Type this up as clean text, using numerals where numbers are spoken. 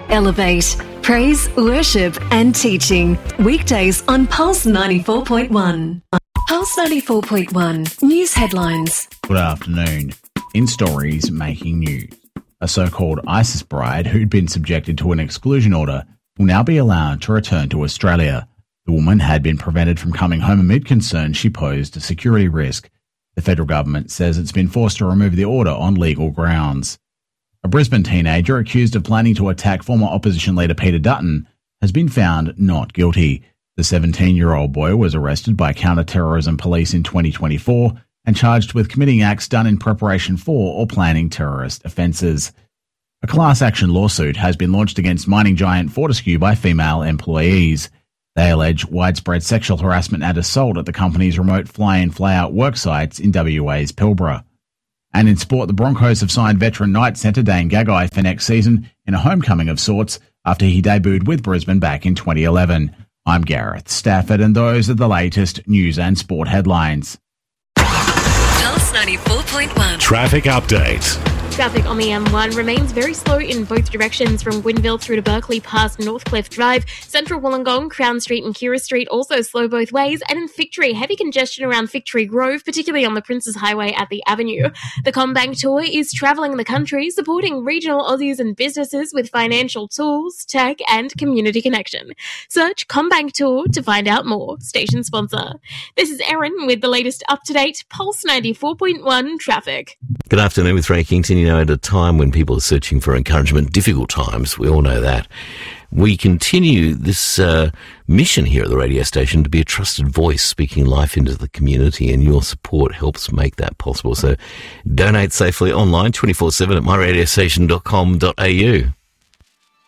Elevate, praise, worship and teaching. Weekdays on Pulse 94.1. Pulse 94.1 News Headlines. Good afternoon. In stories making news, a so-called ISIS bride who'd been subjected to an exclusion order will now be allowed to return to Australia. The woman had been prevented from coming home amid concerns she posed a security risk. The federal government says it's been forced to remove the order on legal grounds. A Brisbane teenager accused of planning to attack former opposition leader Peter Dutton has been found not guilty. The 17-year-old boy was arrested by counter-terrorism police in 2024 and charged with committing acts done in preparation for or planning terrorist offences. A class action lawsuit has been launched against mining giant Fortescue by female employees. They allege widespread sexual harassment and assault at the company's remote fly-in fly-out work sites in WA's Pilbara. And in sport, the Broncos have signed veteran Knights centre Dane Gagai for next season in a homecoming of sorts after he debuted with Brisbane back in 2011. I'm Gareth Stafford, and those are the latest news and sport headlines. Pulse 94.1. Traffic update. Traffic on the M1 remains very slow in both directions from Gwynville through to Berkeley past Northcliffe Drive. Central Wollongong, Crown Street and Kira Street also slow both ways. And in Victory, heavy congestion around Victory Grove, particularly on the Princes Highway at the Avenue. The CommBank Tour is travelling the country, supporting regional Aussies and businesses with financial tools, tech and community connection. Search CommBank Tour to find out more. Station sponsor. This is Erin with the latest up-to-date Pulse 94.1 traffic. Good afternoon with Ray Kingston. You know, at a time when people are searching for encouragement, difficult times, we all know that. We continue this mission here at the radio station to be a trusted voice speaking life into the community, and your support helps make that possible. So donate safely online 24/7 at myradiostation.com.au.